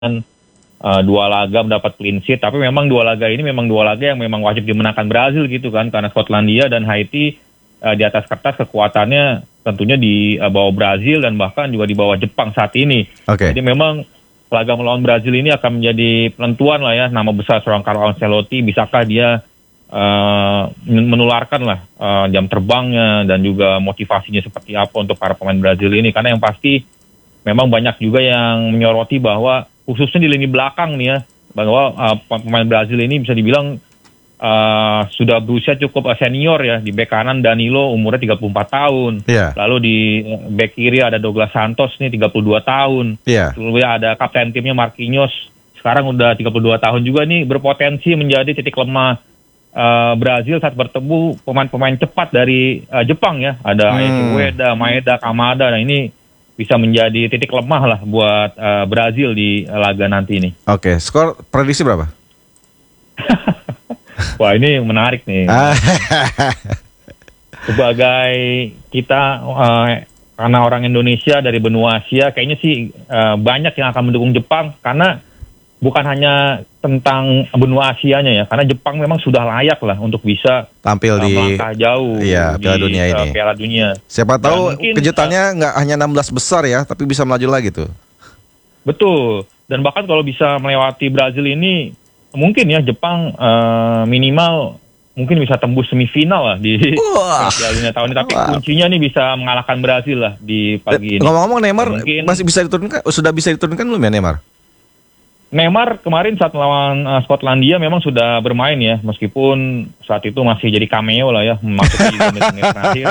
dua laga mendapat clean sheet, tapi memang dua laga ini memang dua laga yang memang wajib dimenangkan Brazil gitu kan, karena Skotlandia dan Haiti di atas kertas kekuatannya tentunya di bawah Brazil dan bahkan juga di bawah Jepang saat ini. Jadi memang laga melawan Brazil ini akan menjadi penentuan lah ya, nama besar seorang Carlo Ancelotti, bisakah dia menularkan lah jam terbangnya dan juga motivasinya seperti apa untuk para pemain Brazil ini, karena yang pasti memang banyak juga yang menyoroti bahwa khususnya di lini belakang nih ya, bahwa pemain Brazil ini bisa dibilang sudah berusia cukup senior ya. Di bek kanan Danilo umurnya 34 tahun. Lalu di bek kiri ada Douglas Santos nih 32 tahun. Lalu ada kapten timnya Marquinhos, sekarang udah 32 tahun juga nih, berpotensi menjadi titik lemah Brazil saat bertemu pemain-pemain cepat dari Jepang ya. Ada Ayase Ueda, Maeda, Kamada. Nah ini bisa menjadi titik lemah lah buat Brazil di laga nanti ini. Skor prediksi berapa? Wah ini menarik nih. Sebagai kita karena orang Indonesia dari benua Asia, kayaknya sih banyak yang akan mendukung Jepang, karena bukan hanya tentang benua Asianya ya, karena Jepang memang sudah layak lah untuk bisa tampil di melangkah jauh di Piala Dunia ini. Piala Dunia. Siapa tahu mungkin, kejutannya nggak hanya 16 besar ya, tapi bisa melaju lagi tuh. Betul. Dan bahkan kalau bisa melewati Brazil ini, mungkin ya Jepang minimal mungkin bisa tembus semifinal lah di Piala Dunia tahun ini. Tapi kuncinya nih bisa mengalahkan Brazil lah di pagi ini. Ngomong-ngomong, Neymar masih bisa diturunkan? Sudah bisa diturunkan belum ya Neymar? Neymar kemarin saat melawan Skotlandia memang sudah bermain ya, meskipun saat itu masih jadi cameo lah ya, masuk di menit-menit terakhir.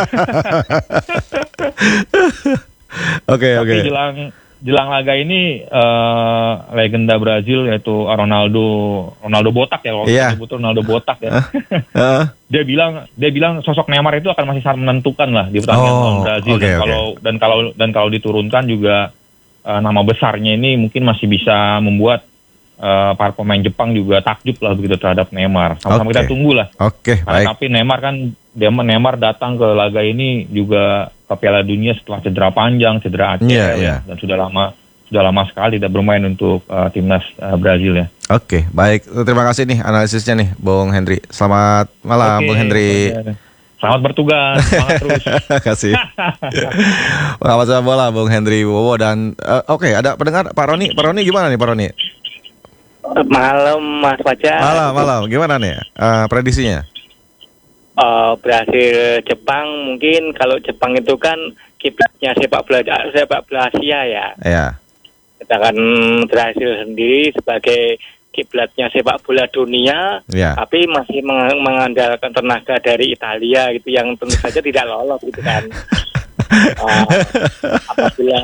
Tapi jelang laga ini legenda Brazil yaitu Ronaldo botak ya, kalau disebut Ronaldo botak ya. Dia bilang sosok Neymar itu akan masih sangat menentukan lah di pertandingan melawan Brazil. Dan kalau diturunkan juga nama besarnya ini mungkin masih bisa membuat para pemain Jepang juga takjub lah begitu terhadap Neymar. Sama-sama kita tunggu lah. Tapi Neymar datang ke laga ini juga ke Piala Dunia setelah cedera panjang, cedera ACL dan sudah lama sekali tidak bermain untuk timnas Brazil ya. Baik. Terima kasih nih analisisnya nih, Bung Henry. Selamat malam, Bung Henry. Selamat bertugas, semangat terus. Terima kasih. Pengamat sepak bola Bung Henry Wibowo dan ada pendengar Pak Roni. Pak Roni gimana nih Pak Roni? Malam Mas Fajar. Malam. Gimana nih prediksinya? Brazil Jepang, mungkin kalau Jepang itu kan kiblatnya sepak bola Asia ya. Sedangkan Brazil sendiri sebagai kiblatnya sepak bola dunia, tapi masih mengandalkan tenaga dari Italia gitu, yang tentu saja tidak lolos gitu kan. Apabila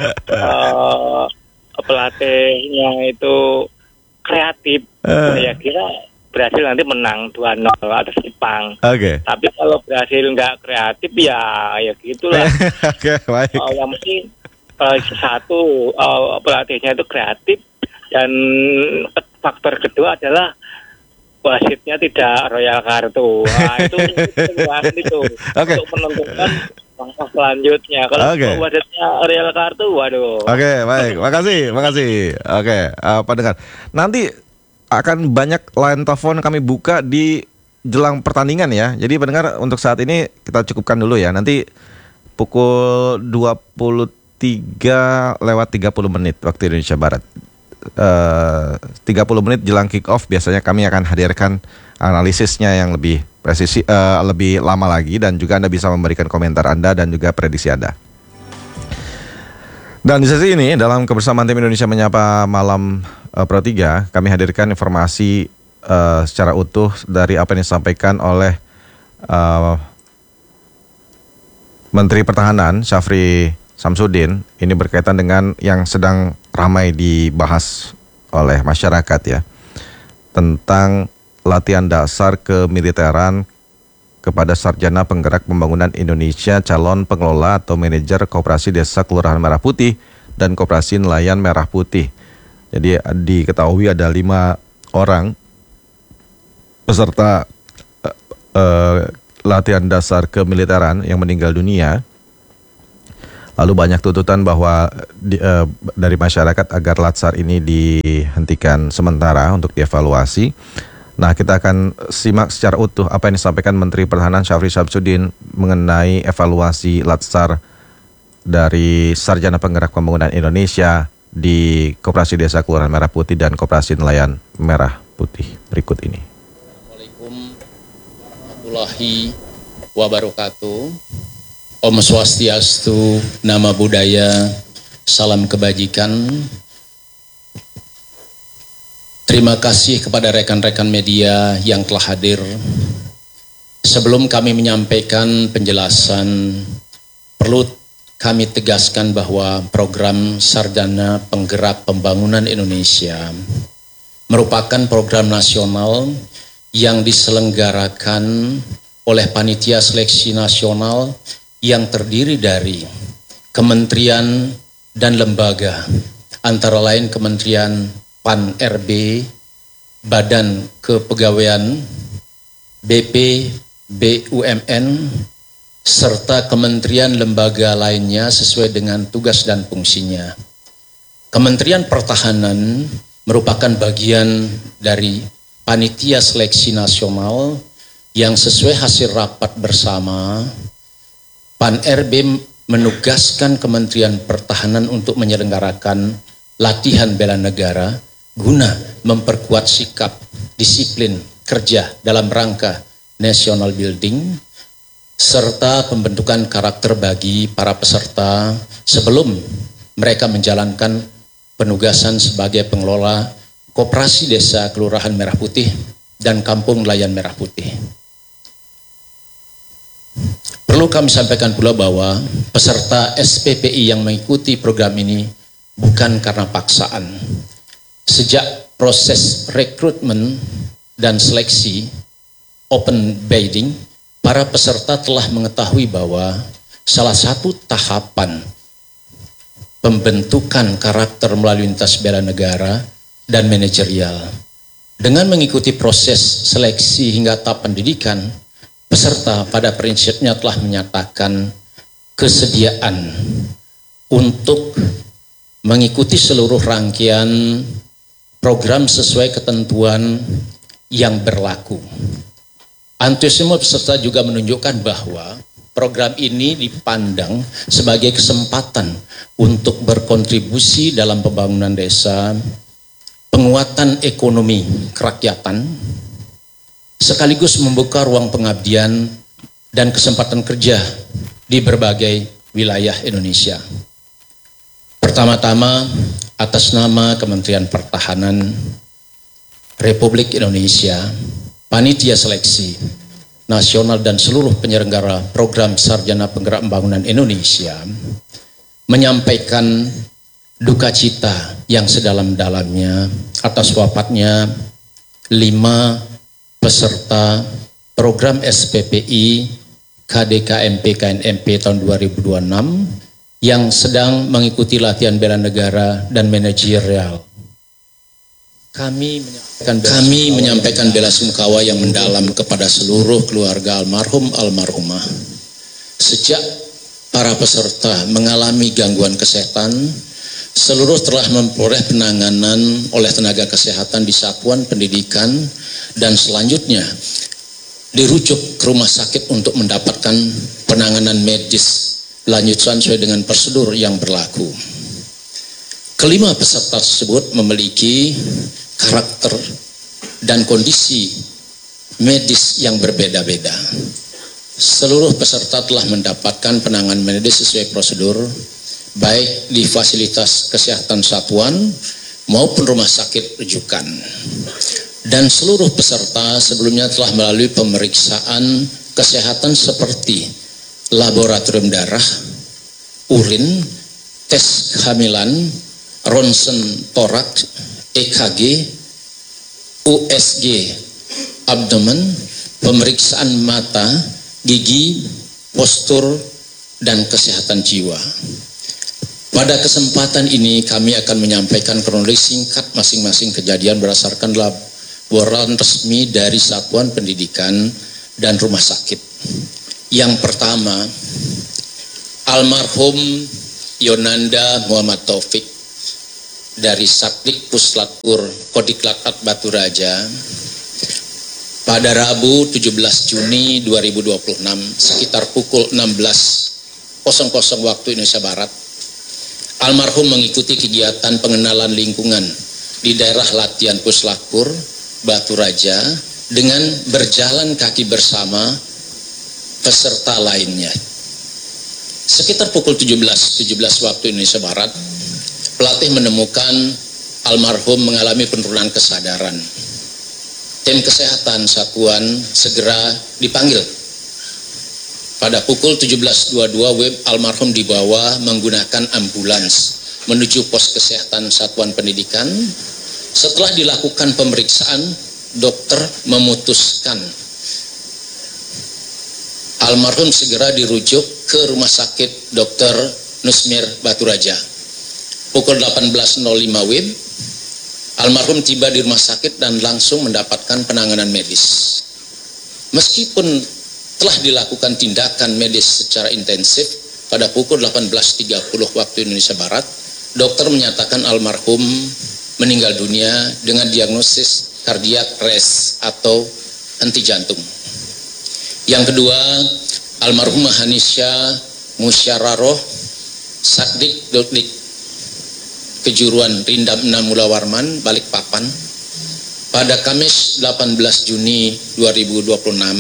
pelatihnya itu kreatif, saya kira Brazil nanti menang 2-0 atas Jepang. Tapi kalau Brazil nggak kreatif ya gitulah. Baik. Yang penting satu pelatihnya itu kreatif, dan faktor kedua adalah wasitnya tidak royal kartu. Nah, itu untuk menentukan langkah selanjutnya. Kalau wasitnya royal kartu, waduh. Baik. Makasih. Pendengar, nanti akan banyak line telepon kami buka di jelang pertandingan ya. Jadi pendengar, untuk saat ini kita cukupkan dulu ya. Nanti pukul 23:30 waktu Indonesia Barat. 30 menit jelang kick off biasanya kami akan hadirkan analisisnya yang lebih presisi, lebih lama lagi, dan juga Anda bisa memberikan komentar Anda dan juga prediksi Anda. Dan di sesi ini dalam kebersamaan tim Indonesia Menyapa Malam Pro 3, kami hadirkan informasi secara utuh dari apa yang disampaikan oleh Menteri Pertahanan Syafri Samsudin. Ini berkaitan dengan yang sedang ramai dibahas oleh masyarakat ya, tentang latihan dasar kemiliteran kepada sarjana penggerak pembangunan Indonesia, calon pengelola atau manajer Koperasi Desa Kelurahan Merah Putih dan Koperasi Nelayan Merah Putih. Jadi diketahui ada 5 orang peserta latihan dasar kemiliteran yang meninggal dunia. Lalu banyak tuntutan bahwa dari masyarakat agar Latsar ini dihentikan sementara untuk dievaluasi. Nah, kita akan simak secara utuh apa yang disampaikan Menteri Pertahanan Syafri Samsudin mengenai evaluasi Latsar dari Sarjana Penggerak Pembangunan Indonesia di Koperasi Desa Kelurahan Merah Putih dan Koperasi Nelayan Merah Putih berikut ini. Assalamualaikum warahmatullahi wabarakatuh. Om Swastiastu, nama budaya, salam kebajikan. Terima kasih kepada rekan-rekan media yang telah hadir. Sebelum kami menyampaikan penjelasan, perlu kami tegaskan bahwa program Sarjana Penggerak Pembangunan Indonesia merupakan program nasional yang diselenggarakan oleh Panitia Seleksi Nasional yang terdiri dari kementerian dan lembaga, antara lain Kementerian PAN-RB, Badan Kepegawaian, BP, BUMN, serta kementerian lembaga lainnya sesuai dengan tugas dan fungsinya. Kementerian Pertahanan merupakan bagian dari Panitia Seleksi Nasional yang sesuai hasil rapat bersama, PAN-RB menugaskan Kementerian Pertahanan untuk menyelenggarakan latihan bela negara guna memperkuat sikap, disiplin, kerja dalam rangka national building, serta pembentukan karakter bagi para peserta sebelum mereka menjalankan penugasan sebagai pengelola Koperasi Desa Kelurahan Merah Putih dan Kampung Nelayan Merah Putih. Perlu kami sampaikan pula bahwa peserta SPPI yang mengikuti program ini bukan karena paksaan. Sejak proses rekrutmen dan seleksi open bidding, para peserta telah mengetahui bahwa salah satu tahapan pembentukan karakter melalui lintas bela negara dan manajerial. Dengan mengikuti proses seleksi hingga tahap pendidikan, peserta pada prinsipnya telah menyatakan kesediaan untuk mengikuti seluruh rangkaian program sesuai ketentuan yang berlaku. Antusiasme peserta juga menunjukkan bahwa program ini dipandang sebagai kesempatan untuk berkontribusi dalam pembangunan desa, penguatan ekonomi kerakyatan, sekaligus membuka ruang pengabdian dan kesempatan kerja di berbagai wilayah Indonesia. Pertama-tama, atas nama Kementerian Pertahanan Republik Indonesia, Panitia Seleksi Nasional dan seluruh penyelenggara program Sarjana Penggerak Pembangunan Indonesia menyampaikan duka cita yang sedalam-dalamnya atas wafatnya 5 peserta program SPPI KDKMP KNMP tahun 2026 yang sedang mengikuti latihan bela negara dan manajerial. Kami menyampaikan bela sungkawa yang mendalam kepada seluruh keluarga almarhum almarhumah. Sejak para peserta mengalami gangguan kesehatan, seluruh telah memperoleh penanganan oleh tenaga kesehatan di satuan pendidikan dan selanjutnya dirujuk ke rumah sakit untuk mendapatkan penanganan medis lanjutan sesuai dengan prosedur yang berlaku. Kelima peserta tersebut memiliki karakter dan kondisi medis yang berbeda-beda. Seluruh peserta telah mendapatkan penanganan medis sesuai prosedur, baik di fasilitas kesehatan satuan maupun rumah sakit rujukan. Dan seluruh peserta sebelumnya telah melalui pemeriksaan kesehatan seperti laboratorium darah, urin, tes kehamilan, ronsen toraks, EKG, USG, abdomen, pemeriksaan mata, gigi, postur, dan kesehatan jiwa. Pada kesempatan ini kami akan menyampaikan kronologi singkat masing-masing kejadian berdasarkan laporan resmi dari satuan pendidikan dan rumah sakit. Yang pertama, almarhum Yonanda Muhammad Taufik dari Satdik Puslapur Kodiklat Batu Raja pada Rabu 17 Juni 2026 sekitar pukul 16.00 waktu Indonesia Barat, almarhum mengikuti kegiatan pengenalan lingkungan di daerah latihan Puslapur Batu Raja dengan berjalan kaki bersama peserta lainnya. Sekitar pukul 17 waktu Indonesia Barat, pelatih menemukan almarhum mengalami penurunan kesadaran. Tim kesehatan satuan segera dipanggil. Pada pukul 17.22 WIB almarhum dibawa menggunakan ambulans menuju pos kesehatan satuan pendidikan. Setelah dilakukan pemeriksaan, dokter memutuskan almarhum segera dirujuk ke Rumah Sakit Dr. Nusmir Batu Raja. Pukul 18.05 WIB, almarhum tiba di rumah sakit dan langsung mendapatkan penanganan medis. Meskipun telah dilakukan tindakan medis secara intensif, pada pukul 18.30 waktu Indonesia Barat, dokter menyatakan almarhum meninggal dunia dengan diagnosis cardiac arrest atau henti jantung. Yang kedua, almarhumah Hanisha Musyararoh Satdik Dotlik Kejuruan Rindam 6 Mula Warman, Balikpapan, pada Kamis 18 Juni 2026,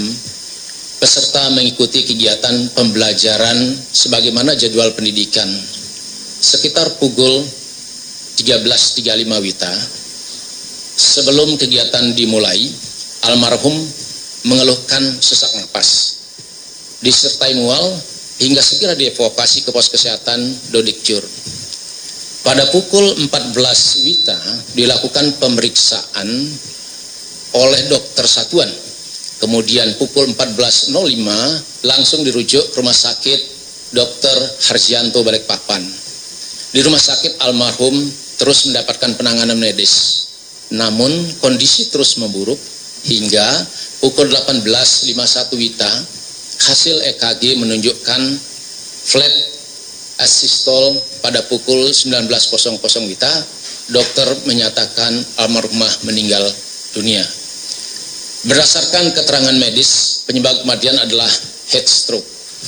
peserta mengikuti kegiatan pembelajaran sebagaimana jadwal pendidikan. Sekitar pukul 13.35 WITA, sebelum kegiatan dimulai, almarhum mengeluhkan sesak napas, disertai mual hingga segera dievakuasi ke pos kesehatan Dodikjur. Pada pukul 14 WITA dilakukan pemeriksaan oleh dokter satuan. Kemudian pukul 14.05 langsung dirujuk ke Rumah Sakit Dr. Harjianto Balikpapan. Di rumah sakit almarhum terus mendapatkan penanganan medis. Namun kondisi terus memburuk hingga pukul 18.51 WITA hasil EKG menunjukkan flat asystole. Pada pukul 19.00 WITA dokter menyatakan almarhumah meninggal dunia. Berdasarkan keterangan medis, penyebab kematian adalah heat stroke.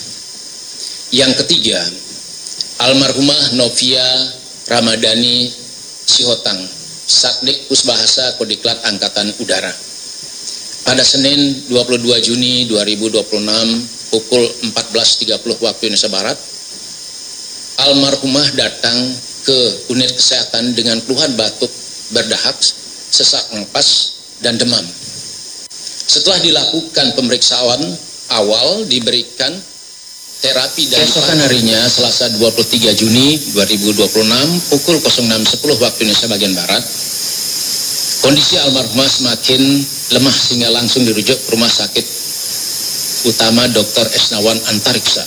Yang ketiga, almarhumah Novia Ramadhani Sihotang, Satdik Pusbahasa Kodiklat Angkatan Udara. Pada Senin 22 Juni 2026 pukul 14.30 waktu Indonesia Barat, almarhumah datang ke unit kesehatan dengan keluhan batuk, berdahak, sesak napas, dan demam. Setelah dilakukan pemeriksaan awal, diberikan terapi dan keesokan harinya Selasa 23 Juni 2026 pukul 06.10 waktu Indonesia bagian Barat, kondisi almarhumah semakin lemah sehingga langsung dirujuk ke Rumah Sakit Utama Dr. Esnawan Antariksa.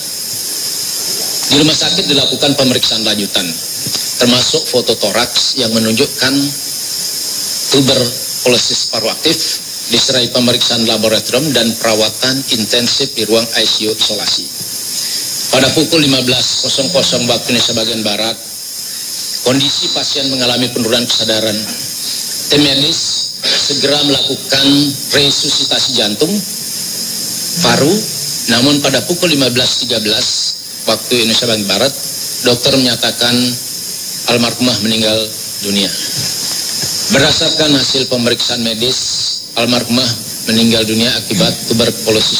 Di rumah sakit dilakukan pemeriksaan lanjutan, termasuk foto toraks yang menunjukkan tuberkulosis paru aktif, disertai pemeriksaan laboratorium dan perawatan intensif di ruang ICU isolasi. Pada pukul 15.00 waktu Indonesia bagian Barat, kondisi pasien mengalami penurunan kesadaran. Tim medis segera melakukan resusitasi jantung, paru, namun pada pukul 15.13 waktu Indonesia bagian Barat, dokter menyatakan almarhumah meninggal dunia. Berdasarkan hasil pemeriksaan medis, almarhumah meninggal dunia akibat tuberkulosis.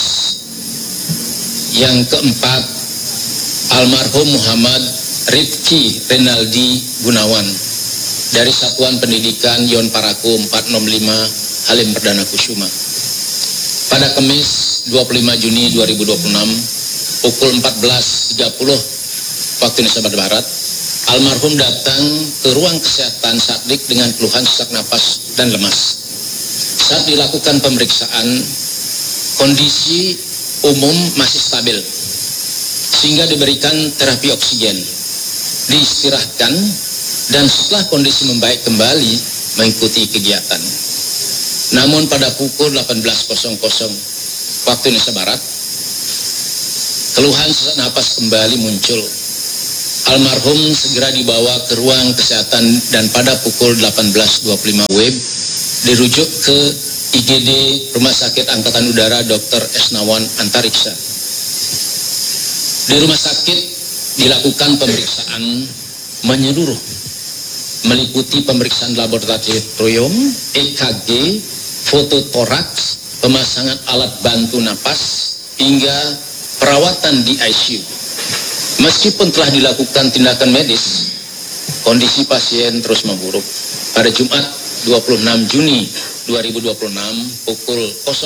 Yang keempat, almarhum Muhammad Rifki Renaldi Gunawan dari Satuan Pendidikan Yon Paraku 465 Halim Perdana Kusuma. Pada Kamis 25 Juni 2026 pukul 14.30 waktu Indonesia Barat, almarhum datang ke ruang kesehatan Satdik dengan keluhan sesak napas dan lemas. Saat dilakukan pemeriksaan, kondisi umum masih stabil, sehingga diberikan terapi oksigen, diistirahatkan, dan setelah kondisi membaik kembali mengikuti kegiatan. Namun pada pukul 18.00 waktu Indonesia Barat, keluhan sesak napas kembali muncul. almarhum segera dibawa ke ruang kesehatan dan pada pukul 18.25 WIB dirujuk ke IGD Rumah Sakit Angkatan Udara Dr. Esnawan Antariksa. Di rumah sakit dilakukan pemeriksaan menyeluruh, meliputi pemeriksaan laboratorium, EKG, foto toraks, pemasangan alat bantu napas, hingga perawatan di ICU. Meskipun telah dilakukan tindakan medis, kondisi pasien terus memburuk. Pada Jumat 26 Juni 2026 pukul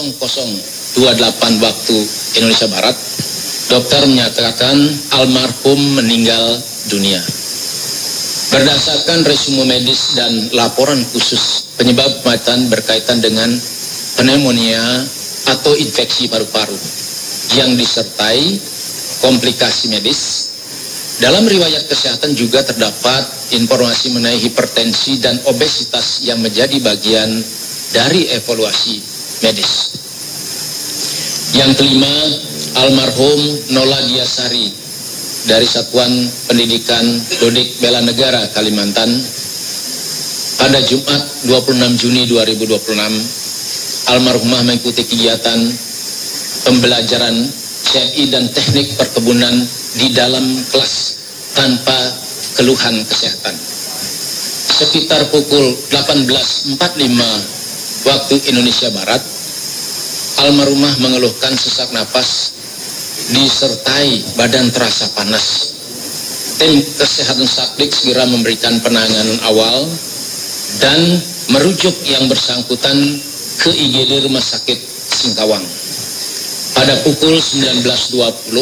00.28 waktu Indonesia Barat, dokter menyatakan almarhum meninggal dunia. Berdasarkan resume medis dan laporan khusus, penyebab kematian berkaitan dengan pneumonia atau infeksi paru-paru yang disertai komplikasi medis. Dalam riwayat kesehatan juga terdapat informasi mengenai hipertensi dan obesitas yang menjadi bagian dari evaluasi medis. Yang kelima, almarhum Nola Diasari dari Satuan Pendidikan Dodik Bela Negara Kalimantan pada Jumat 26 Juni 2026 almarhumah mengikuti kegiatan pembelajaran CNI dan teknik perkebunan di dalam kelas tanpa keluhan kesehatan. Sekitar pukul 18.45 waktu Indonesia Barat, almarhumah mengeluhkan sesak napas disertai badan terasa panas. Tim kesehatan Saklik segera memberikan penanganan awal dan merujuk yang bersangkutan ke IGD Rumah Sakit Singkawang. Pada pukul 19.20,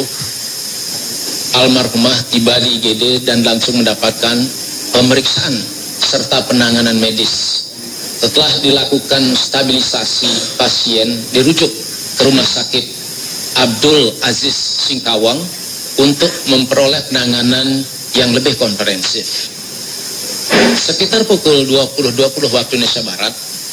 almarhumah tiba di IGD dan langsung mendapatkan pemeriksaan serta penanganan medis. Setelah dilakukan stabilisasi, pasien dirujuk ke Rumah Sakit Abdul Aziz Singkawang untuk memperoleh penanganan yang lebih komprehensif. Sekitar pukul 20.20 waktu Indonesia Barat,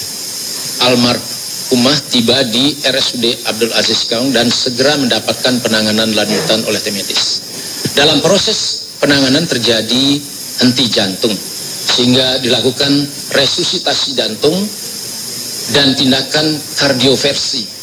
almarhumah tiba di RSUD Abdul Aziz Singkawang dan segera mendapatkan penanganan lanjutan oleh tim medis. Dalam proses penanganan terjadi henti jantung, sehingga dilakukan resusitasi jantung dan tindakan kardioversi.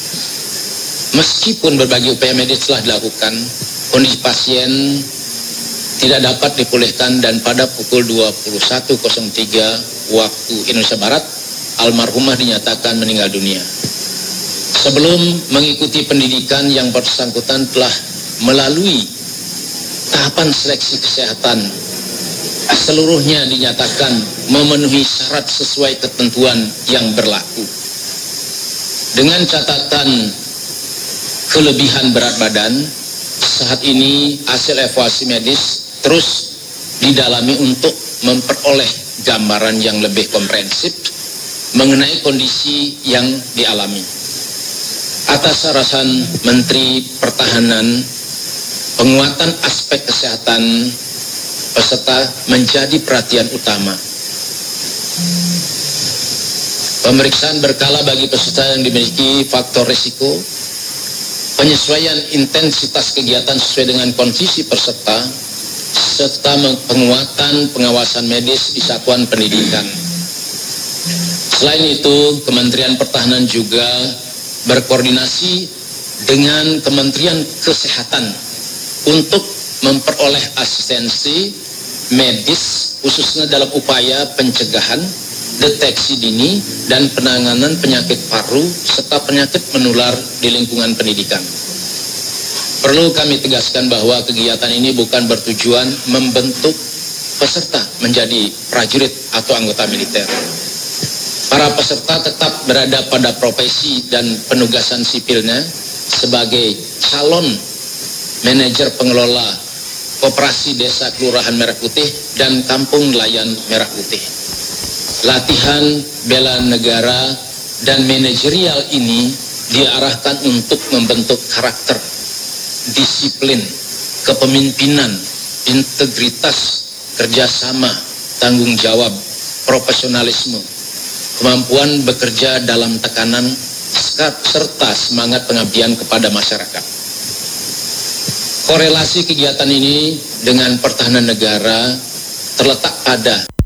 Meskipun berbagai upaya medis telah dilakukan, kondisi pasien tidak dapat dipulihkan dan pada pukul 21.03 waktu Indonesia Barat, almarhumah dinyatakan meninggal dunia. Sebelum mengikuti pendidikan, yang bersangkutan telah melalui tahapan seleksi kesehatan. Seluruhnya dinyatakan memenuhi syarat sesuai ketentuan yang berlaku. Dengan catatan kelebihan berat badan, saat ini hasil evaluasi medis terus didalami untuk memperoleh gambaran yang lebih komprehensif mengenai kondisi yang dialami. Atas arahan Menteri Pertahanan, penguatan aspek kesehatan peserta menjadi perhatian utama. Pemeriksaan berkala bagi peserta yang dimiliki faktor risiko, penyesuaian intensitas kegiatan sesuai dengan kondisi peserta, serta penguatan pengawasan medis di satuan pendidikan. Selain itu, Kementerian Pertahanan juga berkoordinasi dengan Kementerian Kesehatan untuk memperoleh asistensi medis khususnya dalam upaya pencegahan, deteksi dini, dan penanganan penyakit paru serta penyakit menular di lingkungan pendidikan. Perlu kami tegaskan bahwa kegiatan ini bukan bertujuan membentuk peserta menjadi prajurit atau anggota militer. Para peserta tetap berada pada profesi dan penugasan sipilnya sebagai calon manajer pengelola Koperasi Desa Kelurahan Merah Putih dan Kampung Nelayan Merah Putih. Latihan bela negara dan manajerial ini diarahkan untuk membentuk karakter, disiplin, kepemimpinan, integritas, kerjasama, tanggung jawab, profesionalisme, kemampuan bekerja dalam tekanan, serta semangat pengabdian kepada masyarakat. Korelasi kegiatan ini dengan pertahanan negara terletak pada